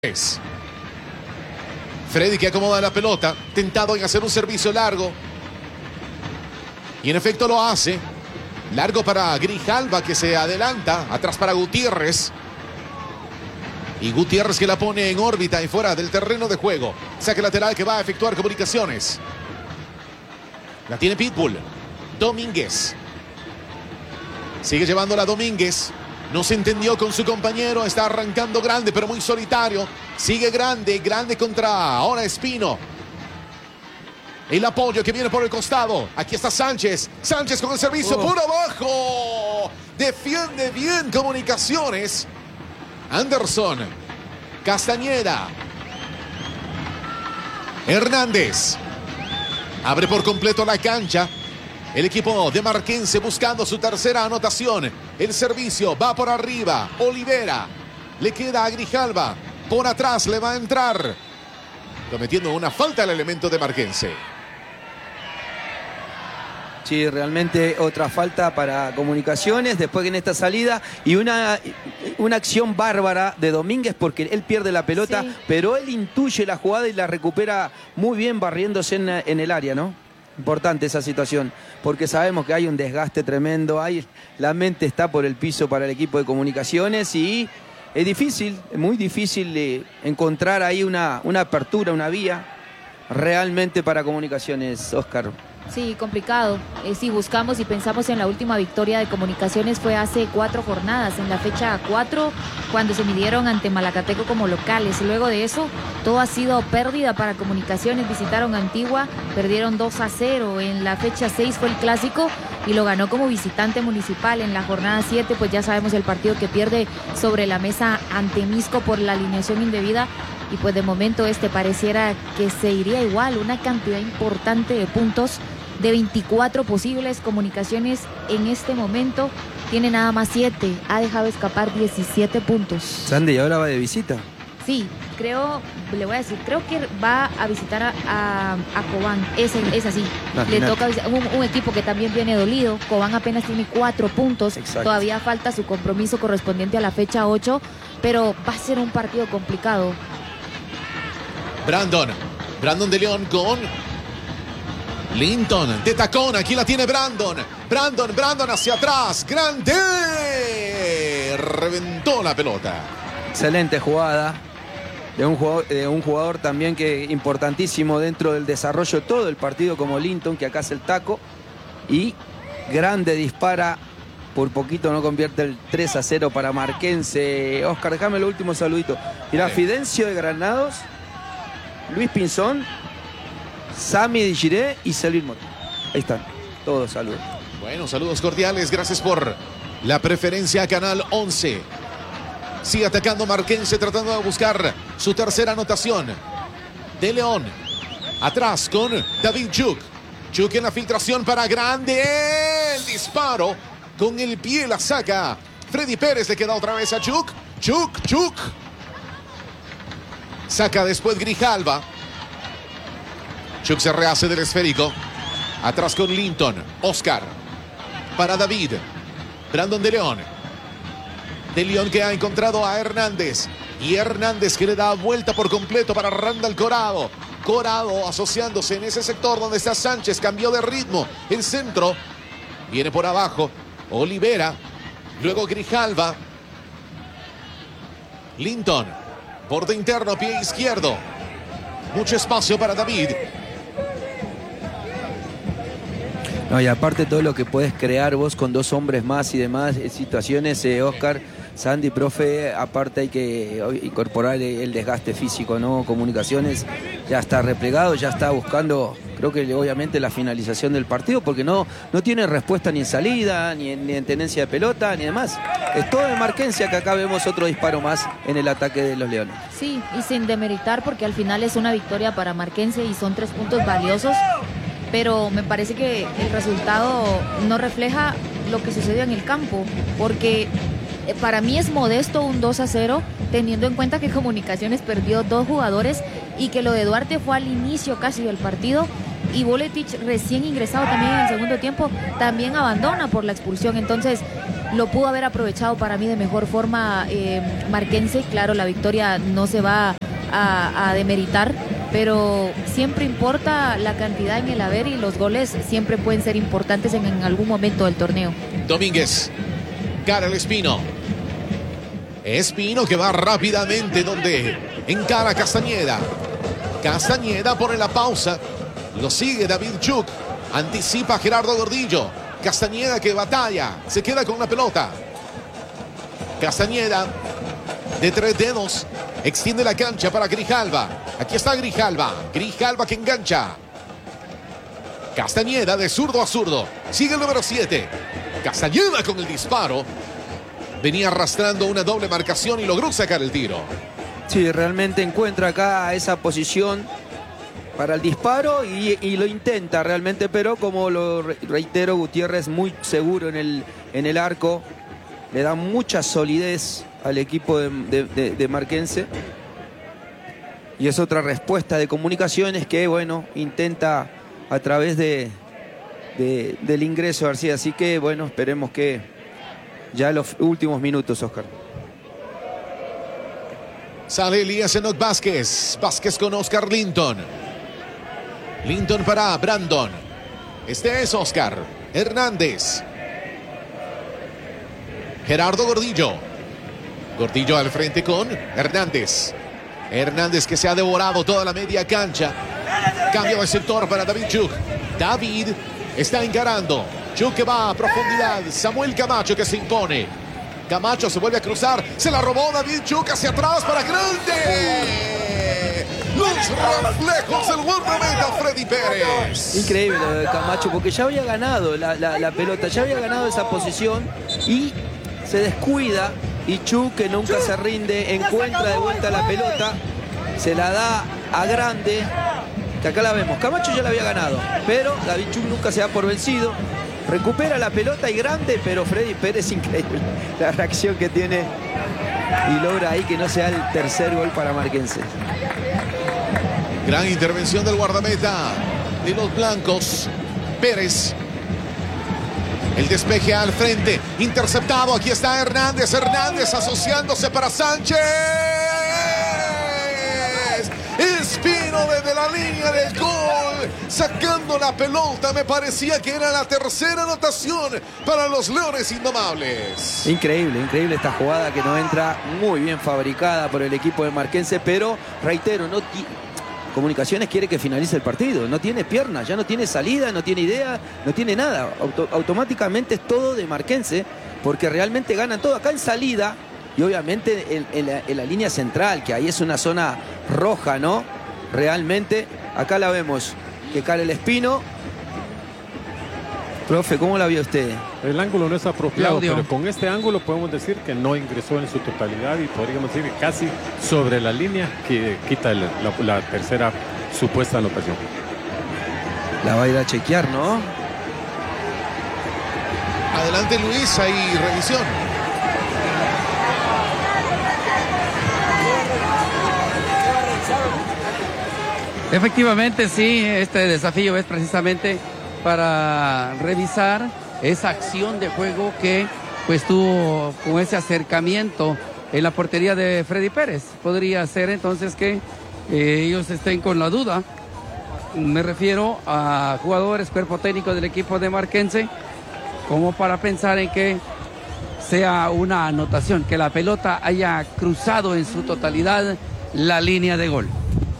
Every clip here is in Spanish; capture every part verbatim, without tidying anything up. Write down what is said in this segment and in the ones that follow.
Freddy que acomoda la pelota, tentado en hacer un servicio largo. Y en efecto lo hace. Largo para Grijalva que se adelanta. Atrás para Gutiérrez. Y Gutiérrez que la pone en órbita y fuera del terreno de juego. Saque lateral que va a efectuar Comunicaciones. La tiene Pitbull. Domínguez. Sigue llevándola Domínguez. No se entendió con su compañero. Está arrancando Grande, pero muy solitario. Sigue Grande. Grande contra ahora Espino. El apoyo que viene por el costado. Aquí está Sánchez. Sánchez con el servicio oh. por abajo. Defiende bien Comunicaciones. Anderson. Castañeda. Hernández. Abre por completo la cancha. El equipo de Marquense buscando su tercera anotación. El servicio va por arriba. Olivera. Le queda a Grijalva. Por atrás le va a entrar. Cometiendo una falta al elemento de Marquense. Sí, realmente otra falta para Comunicaciones. Después que en esta salida. Y una, una acción bárbara de Domínguez porque él pierde la pelota. Sí. Pero él intuye la jugada y la recupera muy bien barriéndose en, en el área, ¿no? Importante esa situación, porque sabemos que hay un desgaste tremendo, hay, la mente está por el piso para el equipo de Comunicaciones y es difícil, muy difícil eh, encontrar ahí una, una apertura, una vía realmente para Comunicaciones, Oscar. Sí, complicado. Eh, si buscamos y pensamos en la última victoria de Comunicaciones fue hace cuatro jornadas, en la fecha cuatro, cuando se midieron ante Malacateco como locales. Luego de eso, todo ha sido pérdida para Comunicaciones. Visitaron Antigua, perdieron dos a cero. En la fecha seis fue el clásico y lo ganó como visitante Municipal. En la jornada siete, pues ya sabemos el partido que pierde sobre la mesa ante Misco por la alineación indebida. Y pues de momento este pareciera que se iría igual, una cantidad importante de puntos, de veinticuatro posibles. Comunicaciones en este momento tiene nada más siete, ha dejado escapar diecisiete puntos. Sandy, ¿y ahora va de visita? Sí, creo, le voy a decir, creo que va a visitar a, a, a Cobán, es, es así. Imagínate. Le toca un, un equipo que también viene dolido. Cobán apenas tiene cuatro puntos. Exacto. Todavía falta su compromiso correspondiente a la fecha ocho, pero va a ser un partido complicado. Brandon, Brandon de León con Linton de tacón, aquí la tiene Brandon, Brandon, Brandon hacia atrás, Grande, reventó la pelota. Excelente jugada de un jugador, de un jugador también que importantísimo dentro del desarrollo de todo el partido como Linton, que acá hace el taco, y Grande dispara, por poquito no convierte el tres a cero para Marquense. Oscar, déjame el último saludito. Mirá, sí. Fidencio de Granados, Luis Pinzón, Sami Di Giré y Selvin Mota. Ahí están, todos saludos. Bueno, saludos cordiales, gracias por la preferencia a Canal once. Sigue atacando Marquense, tratando de buscar su tercera anotación. De León, atrás con David Chuk. Chuk en la filtración para Grande. El disparo con el pie la saca. Freddy Pérez le queda otra vez a Chuk. Chuk, Chuk. Saca después Grijalva. Chuk se rehace del esférico. Atrás con Linton. Oscar. Para David. Brandon de León. De León que ha encontrado a Hernández. Y Hernández que le da vuelta por completo para Randall Corado. Corado asociándose en ese sector donde está Sánchez. Cambió de ritmo. El centro. Viene por abajo. Olivera. Luego Grijalva. Linton. Borde interno, pie izquierdo. Mucho espacio para David. No, y aparte todo lo que puedes crear vos con dos hombres más y demás situaciones, eh, Oscar, Sandy, profe, aparte hay que incorporar el desgaste físico, ¿no? Comunicaciones ya está replegado, ya está buscando, creo que obviamente la finalización del partido, porque no, no tiene respuesta ni en salida, ni en, ni en tenencia de pelota, ni demás. Es todo de Marquense, que acá vemos otro disparo más en el ataque de los Leones. Sí, y sin demeritar, porque al final es una victoria para Marquense y son tres puntos valiosos, pero me parece que el resultado no refleja lo que sucedió en el campo, porque para mí es modesto un dos a cero, teniendo en cuenta que Comunicaciones perdió dos jugadores y que lo de Duarte fue al inicio casi del partido y Boletich, recién ingresado también en el segundo tiempo, también abandona por la expulsión. Entonces lo pudo haber aprovechado para mí de mejor forma eh, Marquense. Claro, la victoria no se va a, a demeritar, pero siempre importa la cantidad en el haber y los goles siempre pueden ser importantes en, en algún momento del torneo. Domínguez, Karel Espino. Espino que va rápidamente donde encara Castañeda. Castañeda pone la pausa. Lo sigue David Chuk. Anticipa Gerardo Gordillo. Castañeda que batalla. Se queda con la pelota. Castañeda de tres dedos. Extiende la cancha para Grijalva. Aquí está Grijalva. Grijalva que engancha. Castañeda de zurdo a zurdo. Sigue el número siete. Castañeda con el disparo. Venía arrastrando una doble marcación y logró sacar el tiro. Sí, realmente encuentra acá esa posición para el disparo y, y lo intenta realmente, pero como lo reitero, Gutiérrez muy seguro en el, en el arco. Le da mucha solidez al equipo de, de, de, de Marquense. Y es otra respuesta de Comunicaciones que, bueno, intenta a través de, de, del ingreso García. Así que, bueno, esperemos que ya los últimos minutos, Oscar. Sale Elías Enoc Vázquez. Vázquez con Oscar Linton. Linton para Brandon. Este es Oscar Hernández. Gerardo Gordillo. Gordillo al frente con Hernández. Hernández que se ha devorado toda la media cancha. Cambio de sector para David Chuk. David está encarando. Chuk que va a profundidad. Samuel Camacho que se impone. Camacho se vuelve a cruzar. Se la robó David Chuk hacia atrás para Grande. Los reflejos del guardameta Freddy Pérez. Increíble lo de Camacho porque ya había ganado la, la, la pelota. Ya había ganado esa posición y se descuida. Y Chuk, que nunca se rinde, encuentra de vuelta la pelota. Se la da a Grande. Que acá la vemos. Camacho ya la había ganado. Pero David Chuk nunca se da por vencido. Recupera la pelota y Grande, pero Freddy Pérez, increíble la reacción que tiene y logra ahí que no sea el tercer gol para Marquense. Gran intervención del guardameta de los blancos, Pérez. El despeje al frente, interceptado, aquí está Hernández, Hernández asociándose para Sánchez. Espino desde la línea del gol, sacando la pelota. Me parecía que era la tercera anotación para los Leones Indomables. Increíble, increíble esta jugada que no entra, muy bien fabricada por el equipo de Marquense, pero reitero, no Comunicaciones quiere que finalice el partido, no tiene piernas, ya no tiene salida, no tiene idea, no tiene nada. Auto, automáticamente es todo de Marquense, porque realmente ganan todo acá en salida. Y obviamente en, en, la, en la línea central, que ahí es una zona roja, ¿no? Realmente, acá la vemos, que Karel Espino. Profe, ¿cómo la vio usted? El ángulo no es apropiado, Claudio. pero con este ángulo podemos decir que no ingresó en su totalidad y podríamos decir que casi sobre la línea que quita el, la, la tercera supuesta anotación. La va a ir a chequear, ¿no? Adelante Luis, hay revisión. Efectivamente, sí, este desafío es precisamente para revisar esa acción de juego que pues tuvo con ese acercamiento en la portería de Freddy Pérez. Podría ser entonces que eh, ellos estén con la duda. Me refiero a jugadores, cuerpo técnico del equipo de Marquense, como para pensar en que sea una anotación, que la pelota haya cruzado en su totalidad la línea de gol.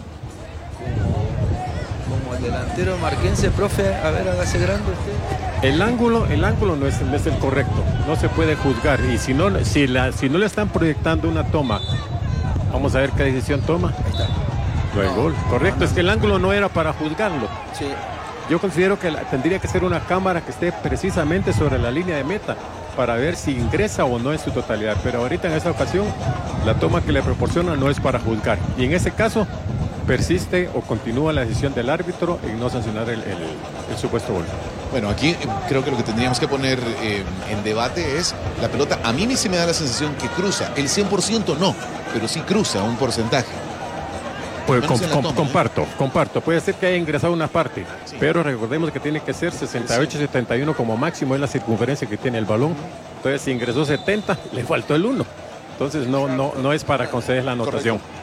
Como el delantero Marquense, profe, a ver, hágase grande usted. El ángulo, el ángulo no es, no es el correcto, no se puede juzgar. Y si no, si, la, si no le están proyectando una toma, vamos a ver qué decisión toma. Ahí está. No hay gol. Correcto, no, no. Es que el ángulo no era para juzgarlo. Sí. Yo considero que la, tendría que ser una cámara que esté precisamente sobre la línea de meta para ver si ingresa o no en su totalidad. Pero ahorita en esta ocasión la toma que le proporciona no es para juzgar. Y en ese caso persiste o continúa la decisión del árbitro en no sancionar el, el, el supuesto gol. Bueno, aquí creo que lo que tendríamos que poner eh, en debate es la pelota. A mí sí me da la sensación que cruza. El cien por ciento no, pero sí cruza un porcentaje. Pues Menos com, en la com, toma, comparto, comparto. Puede ser que haya ingresado una parte, Sí. pero recordemos que tiene que ser sesenta y ocho, setenta y uno como máximo, es la circunferencia que tiene el balón. Entonces, si ingresó setenta, le faltó el uno. Entonces, no, no, no es para conceder la anotación. Correcto.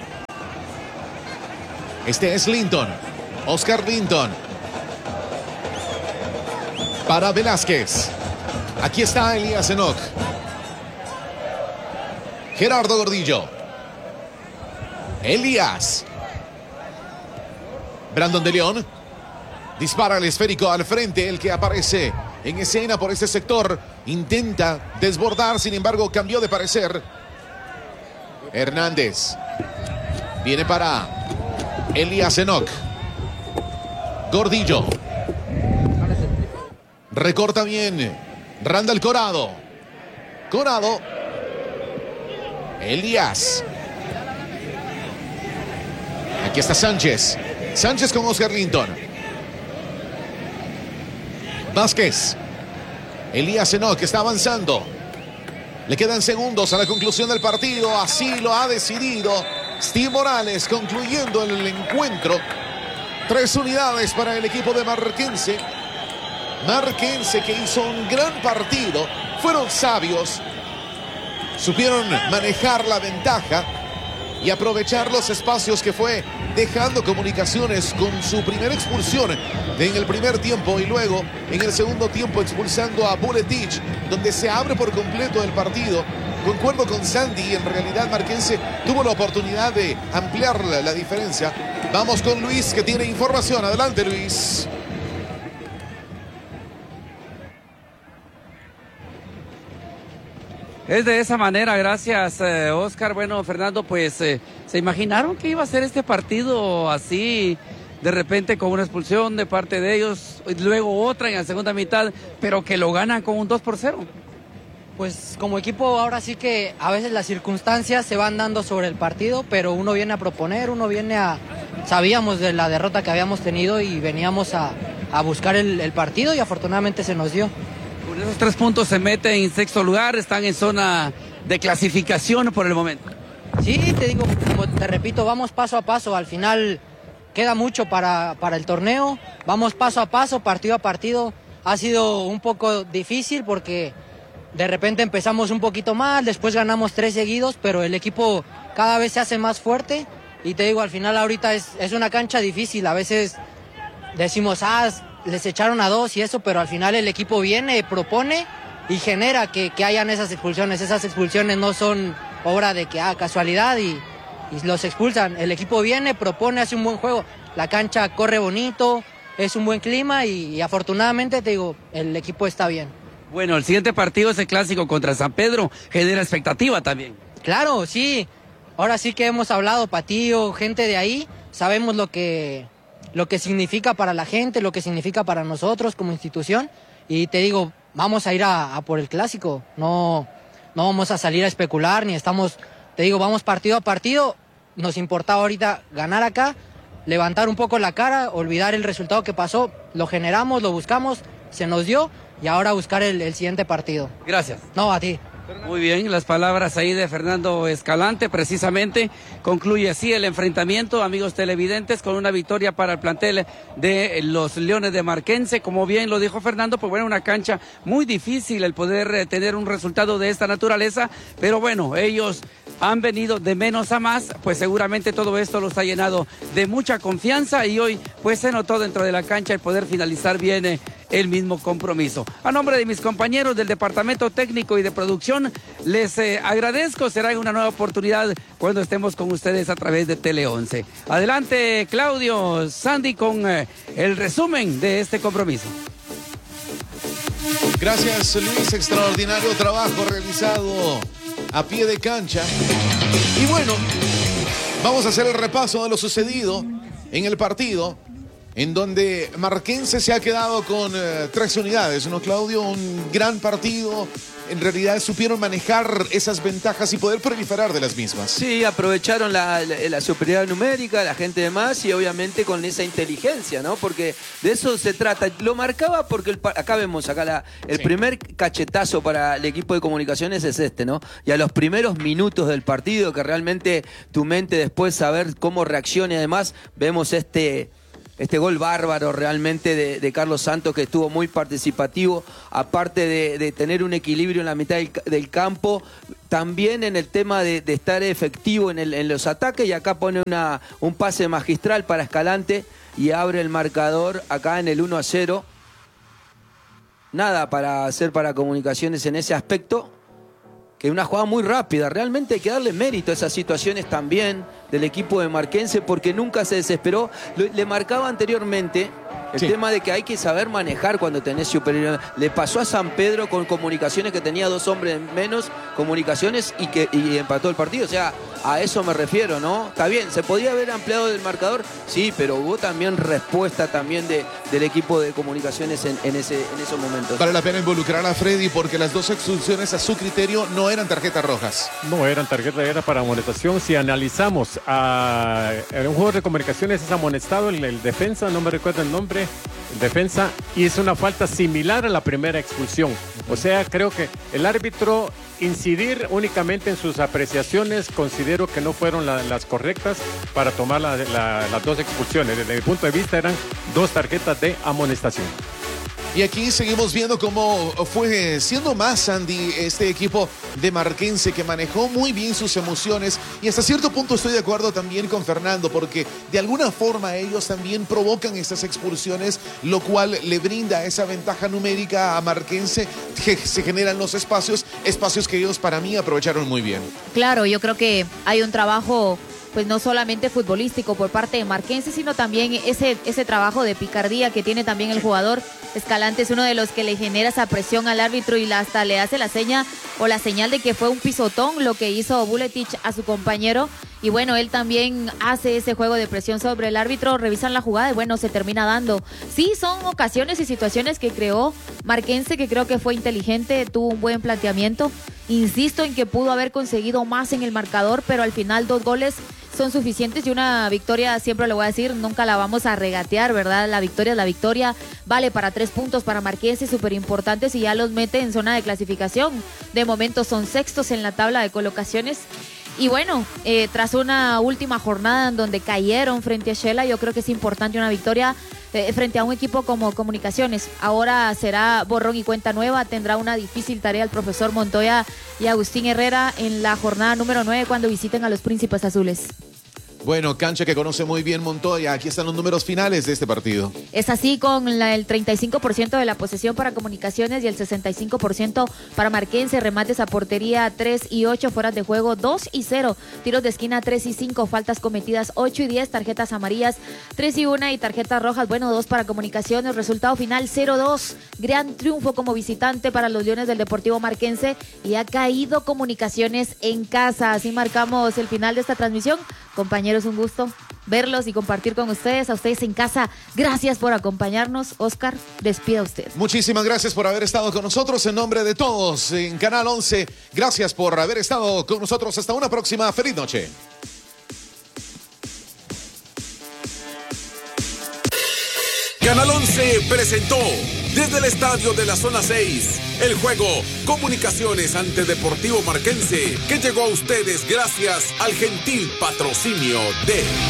Este es Linton. Oscar Linton. Para Velázquez. Aquí está Elías Enoch. Gerardo Gordillo. Elías. Brandon de León. Dispara el esférico al frente. El que aparece en escena por este sector. Intenta desbordar. Sin embargo, cambió de parecer. Hernández. Viene para Elías Enoch. Gordillo. Recorta bien. Randall Corado. Corado. Elías. Aquí está Sánchez. Sánchez con Oscar Linton. Vázquez. Elías Enoch está avanzando. Le quedan segundos a la conclusión del partido. Así lo ha decidido Steve Morales, concluyendo el encuentro. Tres unidades para el equipo de Marquense. Marquense que hizo un gran partido. Fueron sabios. Supieron manejar la ventaja y aprovechar los espacios que fue dejando Comunicaciones con su primera expulsión en el primer tiempo y luego en el segundo tiempo expulsando a Buletich, donde se abre por completo el partido. Concuerdo con Sandy, en realidad Marquense tuvo la oportunidad de ampliar la, la diferencia. Vamos con Luis, que tiene información. Adelante, Luis. Es de esa manera, gracias eh, Oscar. Bueno, Fernando, pues eh, ¿se imaginaron que iba a ser este partido así, de repente con una expulsión de parte de ellos, y luego otra en la segunda mitad, pero que lo ganan con un dos por cero? Pues como equipo ahora sí que a veces las circunstancias se van dando sobre el partido, pero uno viene a proponer, uno viene a... Sabíamos de la derrota que habíamos tenido y veníamos a, a buscar el, el partido y afortunadamente se nos dio. Con esos tres puntos se meten en sexto lugar, están en zona de clasificación por el momento. Sí, te digo, como te repito, vamos paso a paso. Al final queda mucho para, para el torneo. Vamos paso a paso, partido a partido. Ha sido un poco difícil porque de repente empezamos un poquito mal, después ganamos tres seguidos, pero el equipo cada vez se hace más fuerte. Y te digo, al final ahorita es, es una cancha difícil. A veces decimos, ah, les echaron a dos y eso, pero al final el equipo viene, propone y genera que, que hayan esas expulsiones. Esas expulsiones no son obra de que, ah, casualidad y, y los expulsan. El equipo viene, propone, hace un buen juego. La cancha corre bonito, es un buen clima y, y afortunadamente, te digo, el equipo está bien. Bueno, el siguiente partido es el clásico contra San Pedro, genera expectativa también. Claro, sí. Ahora sí que hemos hablado, Patillo, gente de ahí, sabemos lo que... lo que significa para la gente, lo que significa para nosotros como institución. Y te digo, vamos a ir a, a por el clásico. No, no vamos a salir a especular, ni estamos, te digo, vamos partido a partido. Nos importaba ahorita ganar acá, levantar un poco la cara, olvidar el resultado que pasó. Lo generamos, lo buscamos, se nos dio y ahora buscar el, el siguiente partido. Gracias. No, a ti. Muy bien, las palabras ahí de Fernando Escalante, precisamente concluye así el enfrentamiento, amigos televidentes, con una victoria para el plantel de los Leones de Marquense. Como bien lo dijo Fernando, pues bueno, una cancha muy difícil el poder eh, tener un resultado de esta naturaleza, pero bueno, ellos han venido de menos a más, pues seguramente todo esto los ha llenado de mucha confianza y hoy pues se notó dentro de la cancha el poder finalizar bien eh, el mismo compromiso. A nombre de mis compañeros del Departamento Técnico y de Producción, les eh, agradezco. Será una nueva oportunidad cuando estemos con ustedes a través de Tele once. Adelante, Claudio, Sandy, con eh, el resumen de este compromiso. Gracias, Luis. Extraordinario trabajo realizado a pie de cancha. Y bueno, vamos a hacer el repaso de lo sucedido en el partido, en donde Marquense se ha quedado con eh, tres unidades, ¿no, Claudio? Un gran partido, en realidad supieron manejar esas ventajas y poder proliferar de las mismas. Sí, aprovecharon la, la, la superioridad numérica, la gente de más y obviamente con esa inteligencia, ¿no? Porque de eso se trata. Lo marcaba porque el, acá vemos, acá la, el sí. primer cachetazo para el equipo de comunicaciones es este, ¿no? Y a los primeros minutos del partido, que realmente tu mente después saber cómo reacciona y además vemos este... Este gol bárbaro realmente de, de Carlos Santos, que estuvo muy participativo, aparte de, de tener un equilibrio en la mitad del, del campo, también en el tema de, de estar efectivo en, el, en los ataques, y acá pone una, un pase magistral para Escalante y abre el marcador acá en el uno a cero. Nada para hacer para Comunicaciones en ese aspecto, que es una jugada muy rápida. Realmente hay que darle mérito a esas situaciones también del equipo de Marquense, porque nunca se desesperó. Le marcaba anteriormente el sí. tema de que hay que saber manejar cuando tenés superioridad. Le pasó a San Pedro con Comunicaciones, que tenía dos hombres menos, Comunicaciones, y que y empató el partido. O sea, a eso me refiero, ¿no? Está bien, ¿se podía haber ampliado el marcador? Sí, pero hubo también respuesta también de, del equipo de Comunicaciones en, en, ese, en esos momentos. Vale la pena involucrar a Freddy porque las dos expulsiones a su criterio no eran tarjetas rojas. No eran tarjetas, era para amonestación. Si analizamos a, en un juego de Comunicaciones es amonestado el, el defensa, no me recuerdo el nombre, el defensa, y es una falta similar a la primera expulsión. O sea, creo que el árbitro incidir únicamente en sus apreciaciones, considero que no fueron la, las correctas para tomar la, la, las dos expulsiones. Desde mi punto de vista eran dos tarjetas de amonestación. Y aquí seguimos viendo cómo fue siendo más, Andy, este equipo de Marquense, que manejó muy bien sus emociones. Y hasta cierto punto estoy de acuerdo también con Fernando, porque de alguna forma ellos también provocan estas expulsiones, lo cual le brinda esa ventaja numérica a Marquense, que se generan los espacios, espacios que ellos para mí aprovecharon muy bien. Claro, yo creo que hay un trabajo, pues no solamente futbolístico por parte de Marquense, sino también ese, ese trabajo de picardía que tiene también el jugador. Escalante es uno de los que le genera esa presión al árbitro y la, hasta le hace la seña o la señal de que fue un pisotón lo que hizo Buletich a su compañero. Y bueno, él también hace ese juego de presión sobre el árbitro, revisan la jugada y bueno, se termina dando. Sí, son ocasiones y situaciones que creó Marquense, que creo que fue inteligente, tuvo un buen planteamiento. Insisto en que pudo haber conseguido más en el marcador, pero al final dos goles son suficientes y una victoria, siempre lo voy a decir, nunca la vamos a regatear, ¿verdad? La victoria es la victoria, vale para tres puntos para Marquense, súper importantes, y ya los mete en zona de clasificación. De momento son sextos en la tabla de colocaciones. Y bueno, eh, tras una última jornada en donde cayeron frente a Shela, yo creo que es importante una victoria eh, frente a un equipo como Comunicaciones. Ahora será borrón y cuenta nueva, tendrá una difícil tarea el profesor Montoya y Agustín Herrera en la jornada número nueve cuando visiten a los Príncipes Azules. Bueno, cancha que conoce muy bien Montoya. Aquí están los números finales de este partido. Es así, con la, el treinta y cinco por ciento de la posesión para Comunicaciones y el sesenta y cinco por ciento para Marquense. Remates a portería tres y ocho, fueras de juego dos y cero, tiros de esquina tres y cinco, faltas cometidas ocho y diez, tarjetas amarillas tres y una y tarjetas rojas, bueno, dos para Comunicaciones. Resultado final cero dos. Gran triunfo como visitante para los Leones del Deportivo Marquense y ha caído Comunicaciones en casa. Así marcamos el final de esta transmisión. Compañeros, un gusto verlos y compartir con ustedes. A ustedes en casa, gracias por acompañarnos. Oscar, despida usted. Muchísimas gracias por haber estado con nosotros en nombre de todos en Canal once. Gracias por haber estado con nosotros. Hasta una próxima. Feliz noche. Canal once presentó desde el estadio de la zona seis el juego Comunicaciones ante Deportivo Marquense, que llegó a ustedes gracias al gentil patrocinio de